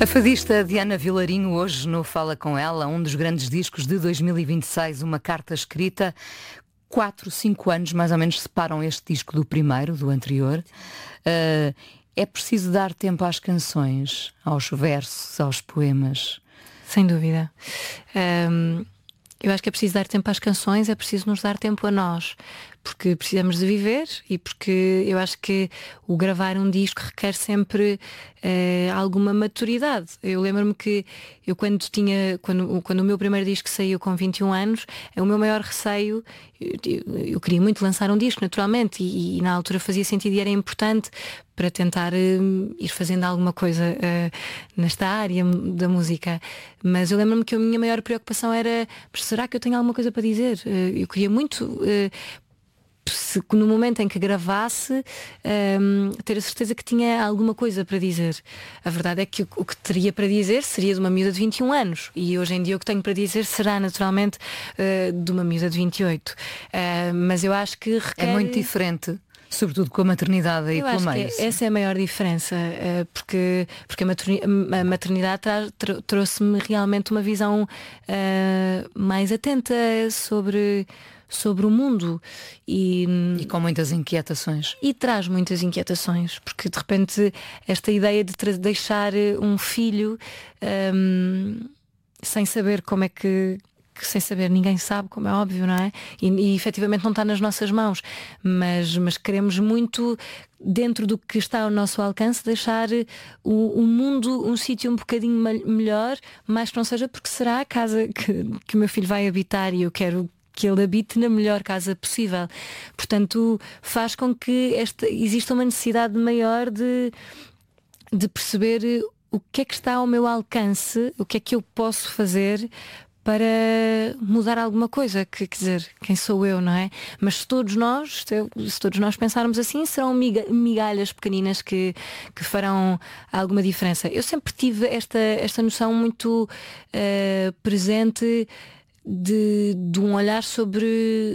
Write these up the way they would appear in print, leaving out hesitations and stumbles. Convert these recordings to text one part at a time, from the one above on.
A fadista Diana Vilarinho hoje no Fala Com Ela, um dos grandes discos de 2026, uma carta escrita. 4, 5 anos mais ou menos separam este disco do primeiro, do anterior. É preciso dar tempo às canções, aos versos, aos poemas. Sem dúvida. Eu acho que é preciso dar tempo às canções, é preciso nos dar tempo a nós, porque precisamos de viver e porque eu acho que o gravar um disco requer sempre alguma maturidade. Eu lembro-me que eu quando o meu primeiro disco saiu com 21 anos, o meu maior receio, eu queria muito lançar um disco naturalmente e na altura fazia sentido e era importante para tentar ir fazendo alguma coisa nesta área da música. Mas eu lembro-me que a minha maior preocupação era: será que eu tenho alguma coisa para dizer? Eu queria muito no momento em que gravasse ter a certeza que tinha alguma coisa para dizer. A verdade é que o que teria para dizer seria de uma miúda de 21 anos e hoje em dia o que tenho para dizer será naturalmente de uma miúda de 28. Mas eu acho que requer... É muito diferente, sobretudo com a maternidade e pelo meio. Essa é a maior diferença, porque a maternidade trouxe-me realmente uma visão mais atenta sobre o mundo e com muitas inquietações. E traz muitas inquietações, porque de repente esta ideia de deixar um filho sem saber como é que sem saber, ninguém sabe, como é óbvio, não é? E efetivamente não está nas nossas mãos, mas queremos muito, dentro do que está ao nosso alcance, deixar o mundo um sítio um bocadinho melhor, mais que não seja porque será a casa que o meu filho vai habitar e eu quero que ele habite na melhor casa possível. Portanto, faz com que exista uma necessidade maior de perceber o que é que está ao meu alcance, o que é que eu posso fazer para mudar alguma coisa, quer dizer, quem sou eu, não é? Mas se todos nós pensarmos assim, serão migalhas pequeninas que farão alguma diferença. Eu sempre tive esta noção muito presente de um olhar sobre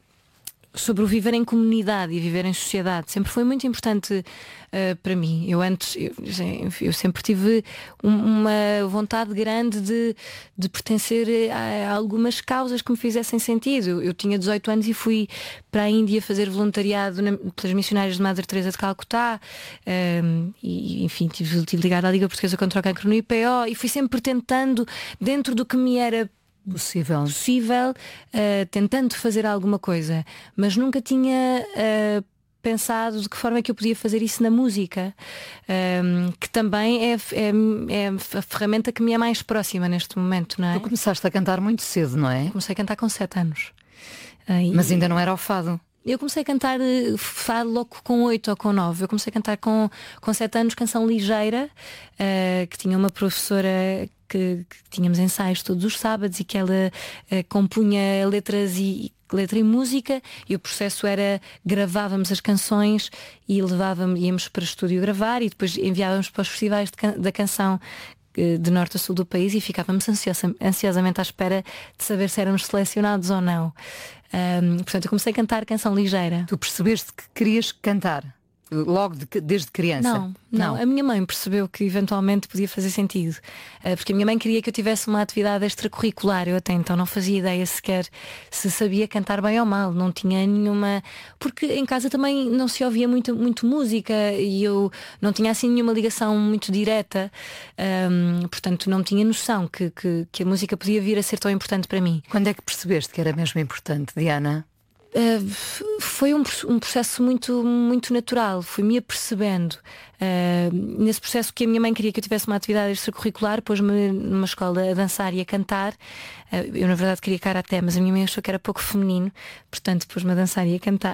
o viver em comunidade e viver em sociedade. Sempre foi muito importante para mim. Eu sempre tive uma vontade grande de pertencer a algumas causas que me fizessem sentido. Eu tinha 18 anos e fui para a Índia fazer voluntariado pelas missionárias de Madre Teresa de Calcutá, e enfim, tive ligada à Liga Portuguesa contra o Cancro no IPO e fui sempre tentando, dentro do que me era possível, tentando fazer alguma coisa, mas nunca tinha pensado de que forma é que eu podia fazer isso na música, que também é a ferramenta que me é mais próxima neste momento, não é? Tu começaste a cantar muito cedo, não é? Comecei a cantar com 7 anos. Mas ainda não era o fado? Eu comecei a cantar fado logo com 8 ou com 9. Eu comecei a cantar com 7 anos canção ligeira, que tinha uma professora que tínhamos ensaios todos os sábados e que ela compunha letra e música, e o processo era: gravávamos as canções e íamos para o estúdio gravar e depois enviávamos para os festivais da canção de norte a sul do país e ficávamos ansiosamente à espera de saber se éramos selecionados ou não. Portanto, eu comecei a cantar canção ligeira. Tu percebeste que querias cantar logo desde criança? Não. A minha mãe percebeu que eventualmente podia fazer sentido, porque a minha mãe queria que eu tivesse uma atividade extracurricular. Eu até então não fazia ideia sequer se sabia cantar bem ou mal. Não tinha nenhuma, porque em casa também não se ouvia muito música e eu não tinha assim nenhuma ligação muito direta, portanto não tinha noção que a música podia vir a ser tão importante para mim. Quando é que percebeste que era mesmo importante, Diana? Foi um processo muito natural. Fui-me apercebendo nesse processo que a minha mãe queria que eu tivesse uma atividade extracurricular, pôs-me numa escola a dançar e a cantar. Eu na verdade queria karaté, mas a minha mãe achou que era pouco feminino, portanto pôs-me a dançar e a cantar.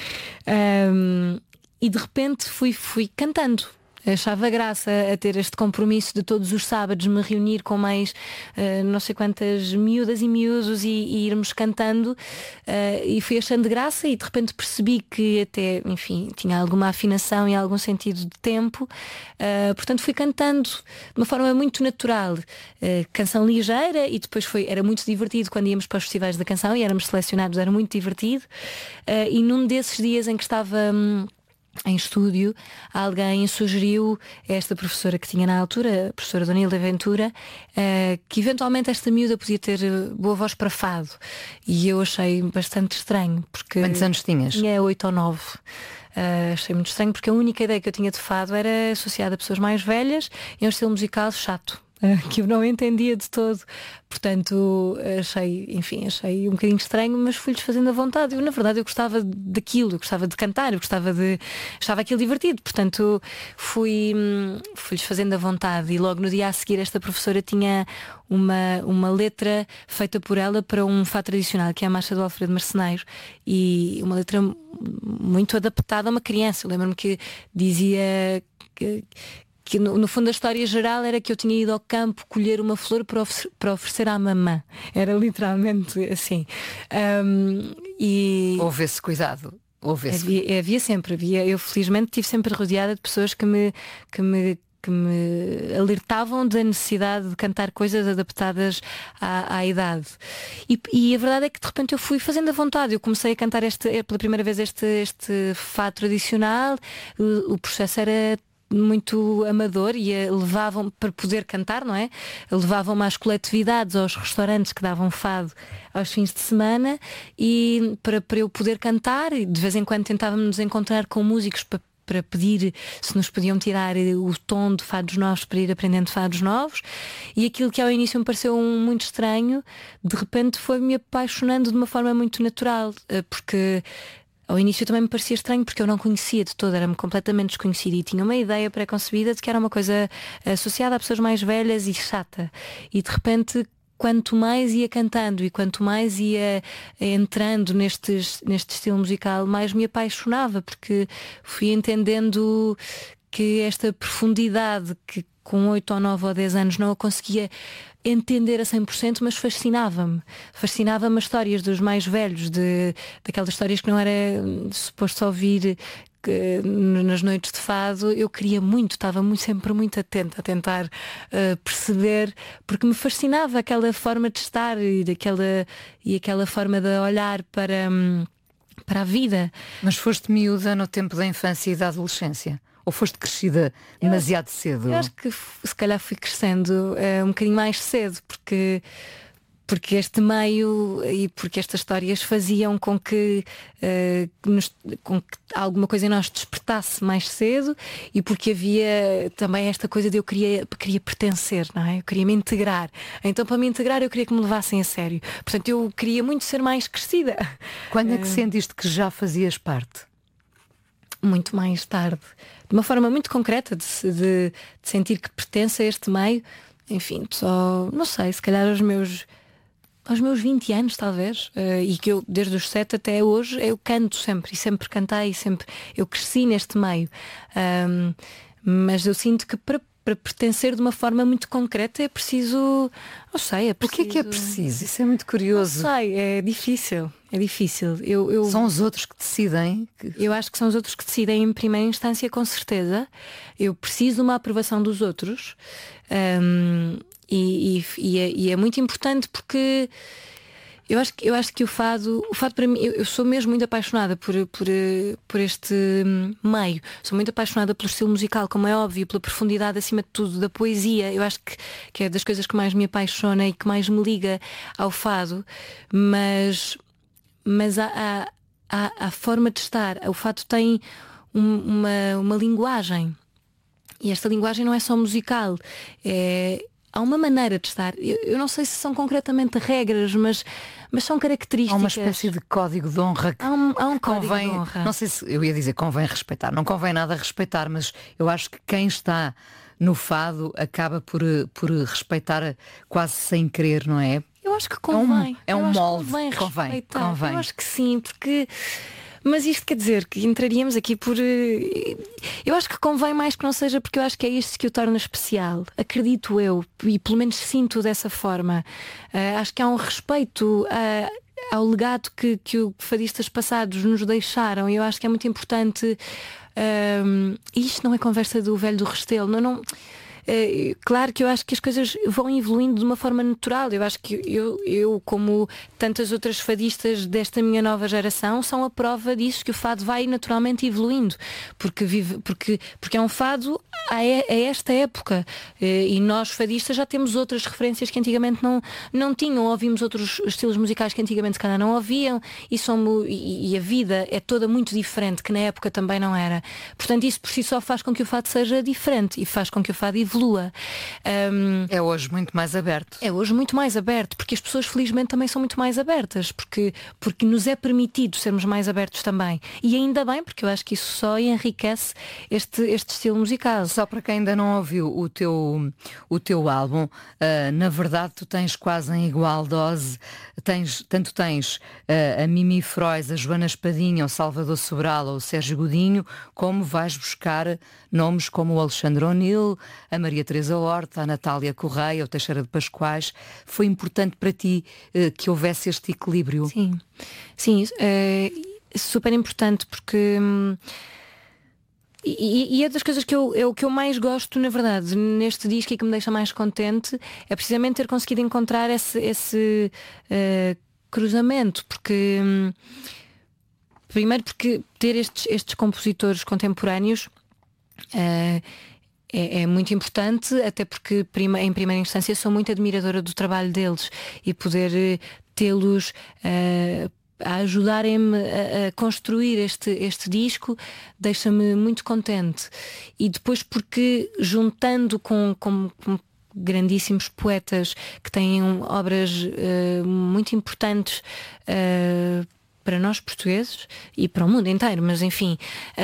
E de repente fui cantando. Achava graça a ter este compromisso de todos os sábados me reunir com mais não sei quantas miúdas e miúdos e irmos cantando, e fui achando graça e de repente percebi que até, enfim, tinha alguma afinação e algum sentido de tempo, portanto fui cantando de uma forma muito natural, canção ligeira, e depois era muito divertido quando íamos para os festivais da canção e éramos selecionados, era muito divertido, e num desses dias em que estava em estúdio, alguém sugeriu a esta professora que tinha na altura, a professora Dona Hilda Ventura, que eventualmente esta miúda podia ter boa voz para fado. E eu achei bastante estranho, porque... Quantos anos tinhas? Tinha 8 ou 9. Achei muito estranho, porque a única ideia que eu tinha de fado era associada a pessoas mais velhas e a um estilo musical chato, que eu não entendia de todo. Portanto, achei um bocadinho estranho, mas fui-lhes fazendo a vontade. Eu, na verdade, eu gostava daquilo, eu gostava de cantar, achava aquilo divertido. Portanto, fui-lhes fazendo a vontade. E logo no dia a seguir esta professora tinha uma letra feita por ela para um fado tradicional, que é a Marcha do Alfredo Marceneiro, e uma letra muito adaptada a uma criança. Eu lembro-me que dizia que no fundo a história geral era que eu tinha ido ao campo colher uma flor para oferecer à mamã. Era literalmente assim. Houve esse cuidado? Havia sempre. Eu felizmente estive sempre rodeada de pessoas que me alertavam da necessidade de cantar coisas adaptadas à idade. E a verdade é que de repente eu fui fazendo a vontade. Eu comecei a cantar pela primeira vez este fado tradicional. O processo era muito amador e levavam para poder cantar, não é? Levavam-me às coletividades, aos restaurantes que davam fado aos fins de semana, e para eu poder cantar, e de vez em quando tentávamos nos encontrar com músicos para pedir se nos podiam tirar o tom de fados novos para ir aprendendo fados novos. E aquilo que ao início me pareceu muito estranho, de repente foi-me apaixonando de uma forma muito natural, porque ao início também me parecia estranho, porque eu não conhecia de todo, era-me completamente desconhecida e tinha uma ideia pré-concebida de que era uma coisa associada a pessoas mais velhas e chata. E de repente, quanto mais ia cantando e quanto mais ia entrando neste estilo musical, mais me apaixonava, porque fui entendendo que esta profundidade que com 8 ou 9 ou 10 anos não a conseguia entender a 100%, mas fascinava-me as histórias dos mais velhos, daquelas histórias que não era suposto ouvir nas noites de fado. Eu queria muito, estava sempre muito atenta a tentar perceber, porque me fascinava aquela forma de estar e aquela forma de olhar para a vida. Mas foste miúda no tempo da infância e da adolescência? Ou foste crescida demasiado cedo? Eu acho que se calhar fui crescendo um bocadinho mais cedo, porque este meio e porque estas histórias faziam com que alguma coisa em nós despertasse mais cedo, e porque havia também esta coisa de eu queria pertencer, não é? Eu queria me integrar. Então, para me integrar, eu queria que me levassem a sério. Portanto, eu queria muito ser mais crescida. Quando é que sentiste que já fazias parte? Muito mais tarde, de uma forma muito concreta de sentir que pertence a este meio. Enfim, só, não sei, se calhar aos meus 20 anos talvez, e que eu desde os 7 até hoje eu canto sempre, e sempre cantei, eu cresci neste meio, mas eu sinto que para pertencer de uma forma muito concreta é preciso, não sei, O que é preciso? Isso é muito curioso. Não sei, é difícil. São os outros que decidem? Eu acho que são os outros que decidem em primeira instância, com certeza. Eu preciso de uma aprovação dos outros, e é muito importante, porque eu acho que o fado para mim, eu sou mesmo muito apaixonada por este meio. Sou muito apaixonada pelo estilo musical, como é óbvio, pela profundidade acima de tudo da poesia. Eu acho que é das coisas que mais me apaixona e que mais me liga ao fado. Mas a forma de estar, o fado tem uma linguagem, e esta linguagem não é só musical, há uma maneira de estar. Eu não sei se são concretamente regras, mas são características. Há uma espécie de código de honra que há um código de honra. Não sei se eu ia dizer convém respeitar. Não convém nada respeitar, mas eu acho que quem está no fado acaba por respeitar quase sem querer, não é? Eu acho que convém. É um molde. Convém. Convém. Eu acho que sim, porque... Mas isto quer dizer que entraríamos aqui por... Eu acho que convém, mais que não seja, porque eu acho que é isto que o torna especial. Acredito eu, e pelo menos sinto dessa forma. Acho que há um respeito ao legado que os fadistas passados nos deixaram, e eu acho que é muito importante. Isto não é conversa do velho do Restelo. Não, claro que eu acho que as coisas vão evoluindo de uma forma natural. Eu acho que eu como tantas outras fadistas desta minha nova geração, são a prova disso, que o fado vai naturalmente evoluindo, porque é um fado a esta época, e nós fadistas já temos outras referências que antigamente não tinham, ouvimos outros estilos musicais que antigamente se calhar não ouviam, e a vida é toda muito diferente, que na época também não era. Portanto, isso por si só faz com que o fado seja diferente e faz com que o fado evolua. É hoje muito mais aberto. É hoje muito mais aberto, porque as pessoas felizmente também são muito mais abertas, porque nos é permitido sermos mais abertos também. E ainda bem, porque eu acho que isso só enriquece este estilo musical. Só para quem ainda não ouviu o teu álbum, na verdade tu tens quase em igual dose, tens a Mimi Frois, a Joana Espadinha, o Salvador Sobral ou o Sérgio Godinho, como vais buscar nomes como o Alexandre O'Neill, a Maria Teresa Horta, a Natália Correia, o Teixeira de Pascoais. Foi importante para ti que houvesse este equilíbrio? Sim, super importante, porque e é das coisas que o que eu mais gosto, na verdade, neste disco, e que me deixa mais contente, é precisamente ter conseguido encontrar esse cruzamento, porque primeiro porque ter estes compositores contemporâneos é muito importante, até porque em primeira instância sou muito admiradora do trabalho deles, e poder tê-los a ajudarem-me a construir este disco deixa-me muito contente. E depois porque juntando com grandíssimos poetas que têm obras muito importantes para nós portugueses e para o mundo inteiro, mas enfim,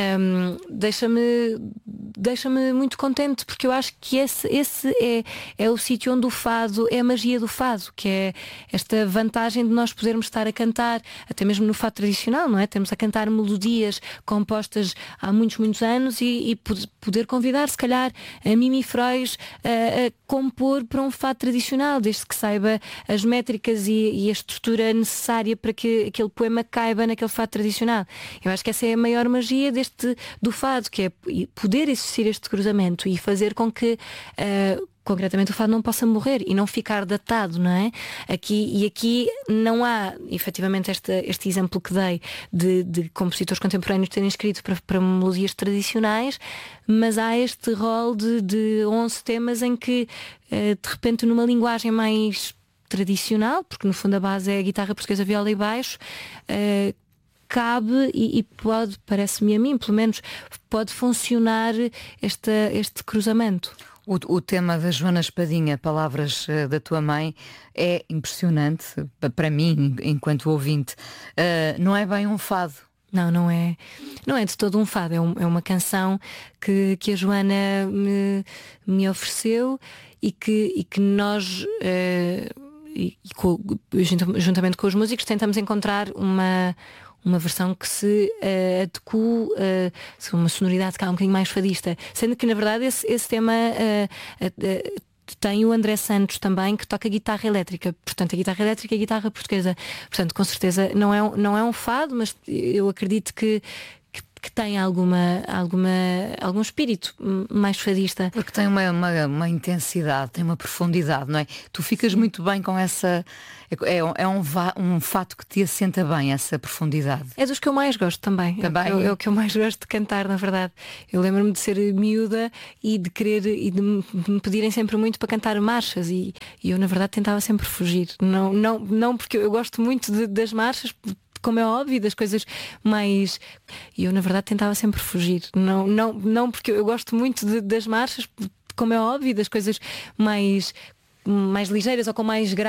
deixa-me muito contente, porque eu acho que esse é o sítio onde o fado é a magia do fado, que é esta vantagem de nós podermos estar a cantar, até mesmo no fado tradicional, não é? Temos a cantar melodias compostas há muitos anos e poder convidar, se calhar, a Mimi Frois a compor para um fado tradicional, desde que saiba as métricas e a estrutura necessária para que aquele poema caiba naquele fado tradicional. Eu acho que essa é a maior magia do fado, que é poder existir este cruzamento e fazer com que concretamente o fado não possa morrer e não ficar datado, não é? Aqui não há efetivamente este exemplo que dei de compositores contemporâneos terem escrito para melodias tradicionais, mas há este rol de 11 temas em que de repente, numa linguagem mais tradicional, porque no fundo a base é a guitarra portuguesa, viola e baixo, cabe e pode, parece-me a mim, pelo menos, pode funcionar este cruzamento. O tema da Joana Espadinha, Palavras da Tua Mãe, é impressionante para mim, enquanto ouvinte. Não é bem um fado. Não é de todo um fado. É uma canção que a Joana me ofereceu e que nós juntamente com os músicos tentamos encontrar uma versão que se adequa a uma sonoridade que é um bocadinho mais fadista, sendo que na verdade esse tema tem o André Santos também, que toca guitarra elétrica, portanto a guitarra elétrica e a guitarra portuguesa, portanto com certeza não é um fado, mas eu acredito que tem algum espírito mais fadista. Porque tem uma intensidade, tem uma profundidade, não é? Tu ficas muito bem com essa... É um fato que te assenta bem, essa profundidade. É dos que eu mais gosto também. É o que eu mais gosto de cantar, na verdade. Eu lembro-me de ser miúda e de querer e de me pedirem sempre muito para cantar marchas e eu na verdade tentava sempre fugir. Não porque eu gosto muito das marchas, como é óbvio, das coisas mais... E eu na verdade tentava sempre fugir. Não porque eu gosto muito das marchas, como é óbvio, das coisas mais ligeiras ou com mais graça.